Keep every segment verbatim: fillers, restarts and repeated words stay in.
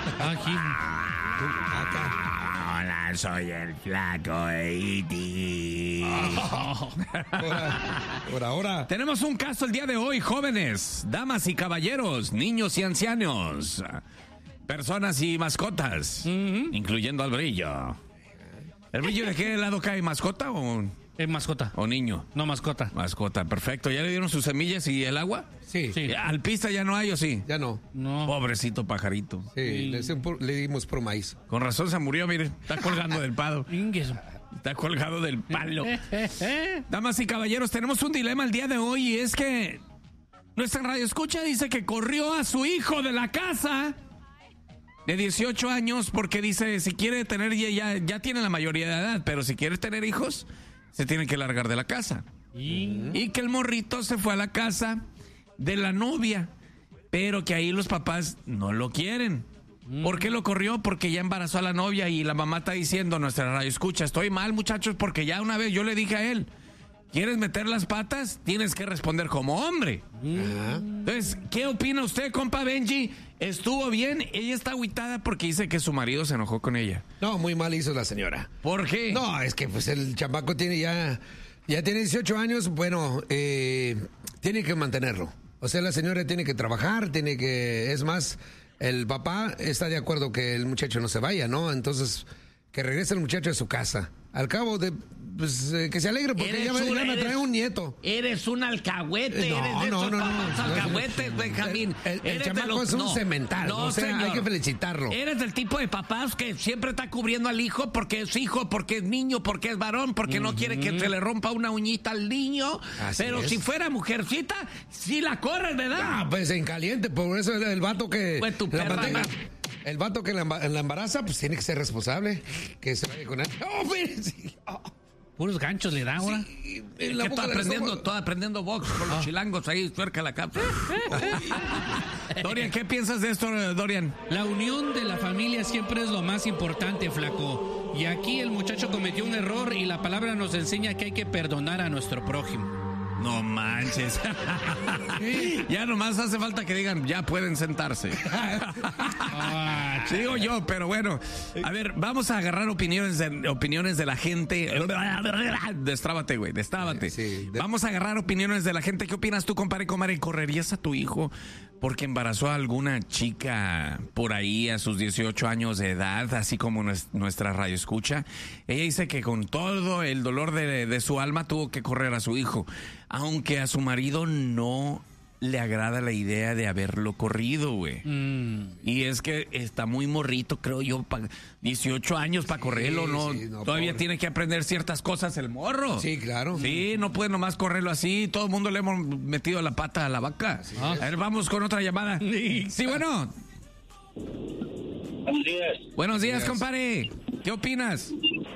Aquí. Hola, soy el flaco E T Por ahora. Tenemos un caso el día de hoy, jóvenes, damas y caballeros, niños y ancianos, personas y mascotas, uh-huh. incluyendo al brillo. ¿El brillo de qué lado cae? ¿Mascota o...? Es mascota. ¿O niño? No, mascota. Mascota, perfecto. ¿Ya le dieron sus semillas y el agua? Sí. sí. ¿Alpista ya no hay o sí? Ya no. No. Pobrecito pajarito. Sí, sí. Le, le dimos pro maíz. Con razón se murió, mire. Está colgando del palo. Está colgado del palo. Damas y caballeros, tenemos un dilema el día de hoy y es que nuestra radio escucha dice que corrió a su hijo de la casa de dieciocho años porque dice si quiere tener, ya, ya tiene la mayoría de edad, pero si quiere tener hijos, se tiene que largar de la casa. ¿Y? y que el morrito se fue a la casa de la novia, pero que ahí los papás no lo quieren. Mm. ¿Por qué lo corrió? Porque ya embarazó a la novia y la mamá está diciendo, nuestra radio escucha, estoy mal, muchachos, porque ya una vez yo le dije a él, ¿quieres meter las patas? Tienes que responder como hombre. Mm. Entonces, ¿qué opina usted, compa Benji? ¿Estuvo bien? Ella está agüitada porque dice que su marido se enojó con ella. No, muy mal hizo la señora. ¿Por qué? No, es que pues el chamaco tiene ya, ya tiene dieciocho años, bueno, eh, tiene que mantenerlo. O sea, la señora tiene que trabajar, tiene que, es más, el papá está de acuerdo que el muchacho no se vaya, ¿no? Entonces, que regrese el muchacho a su casa. Al cabo de, pues, eh, que se alegre porque ya van a traer un nieto. Eres un alcahuete, no, eres de no, esos no, papás no, alcahuetes, Benjamín. El, el, el eres chamaco de los, es un no, cemental, no, o sea, señor. Hay que felicitarlo. Eres del tipo de papás que siempre está cubriendo al hijo porque es hijo, porque es niño, porque es varón, porque uh-huh. no quiere que se le rompa una uñita al niño. Así pero es. Si fuera mujercita, sí la corres, ¿verdad? Ah, pues en caliente, por eso el, el vato que... Pues tu perra, mantenga, el vato que la, la embaraza, pues tiene que ser responsable. Que se vaya con él. ¡Oh, mire! Sí. Oh. Puros ganchos le da ahora. Sí, la está aprendiendo, está aprendiendo box con los ah. chilangos ahí, cerca de la capa. Dorian, ¿qué piensas de esto, Dorian? La unión de la familia siempre es lo más importante, flaco. Y aquí el muchacho cometió un error y la palabra nos enseña que hay que perdonar a nuestro prójimo. No manches. Ya nomás hace falta que digan, ya pueden sentarse. Ah, digo yo, pero bueno. A ver, vamos a agarrar opiniones de, opiniones de la gente. Destrábate, güey, destrábate. Sí, de... Vamos a agarrar opiniones de la gente. ¿Qué opinas tú, compadre, compadre? ¿Correrías a tu hijo porque embarazó a alguna chica por ahí a sus dieciocho años de edad, así como nuestra radio escucha? Ella dice que con todo el dolor de, de su alma tuvo que correr a su hijo, aunque a su marido no le agrada la idea de haberlo corrido, güey. Mm. Y es que está muy morrito, creo yo, pa, dieciocho años para correrlo, sí, ¿no? Sí, no todavía pobre. Tiene que aprender ciertas cosas el morro. Sí, claro. Sí, no puede nomás correrlo así. Todo el mundo le hemos metido la pata a la vaca. Ah. A ver, vamos con otra llamada. Sí, sí bueno. Buenos días. Buenos días, compadre. ¿Qué opinas?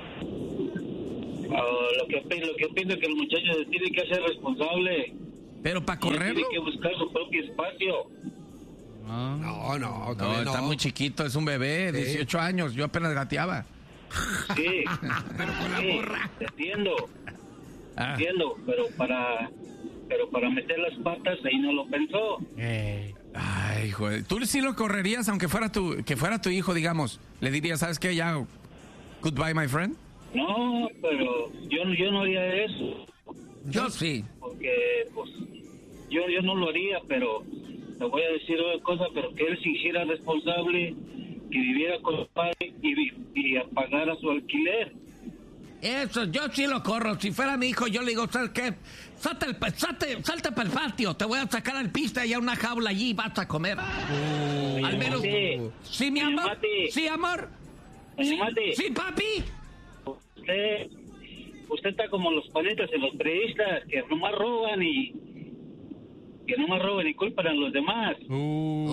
Uh, lo que opino, lo que opino es que el muchacho se tiene que hacer responsable. Pero para correrlo tiene que buscar su propio espacio. No, no, no, no está muy chiquito, es un bebé, sí. dieciocho años, yo apenas gateaba. Sí, pero con la sí, borra. Entiendo, ah. entiendo, pero para, pero para meter las patas ahí no lo pensó. Eh. Ay, joder, tú sí lo correrías aunque fuera tu, que fuera tu hijo, digamos, le dirías, ¿sabes qué? Ya, goodbye, my friend. No, pero yo, yo no haría eso. Yo sí. Porque, pues, yo, yo no lo haría, pero te voy a decir una cosa, pero que él se hiciera responsable, que viviera con su padre y, y pagara su alquiler. Eso, yo sí lo corro. Si fuera mi hijo, yo le digo, ¿sabes qué? Salte, el, salte, salta para el patio, te voy a sacar al pista y a una jaula allí vas a comer. Uh, al menos. Sí, sí mi amor. Mate. Sí, amor. Sí, sí, papi. Usted, usted está como los paletas en los periodistas que nomás roban y que nomás roban y culpan a los demás. Uh,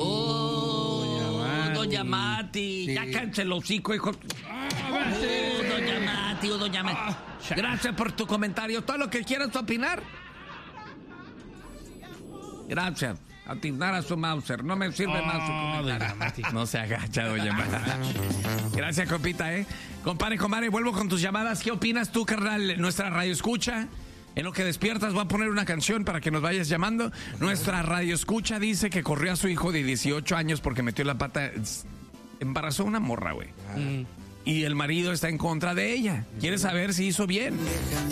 oh, doña Mati, sí. Ya cánse el hocico, hijo. Ah, oh, doña Mati, oh, doña Mati. Ah, gracias por tu comentario. Todo lo que quieras opinar. Gracias. Atinar a su Mauser. No me sirve oh, más su comentario. No se agacha, doña Mati. Gracias, compita, ¿eh? Compadre, compadre, vuelvo con tus llamadas. ¿Qué opinas tú, carnal? Nuestra radio escucha. En lo que despiertas voy a poner una canción para que nos vayas llamando. Nuestra radio escucha dice que corrió a su hijo de dieciocho años porque metió la pata embarazó una morra, güey. Mm. Y el marido está en contra de ella. Quiere saber si hizo bien.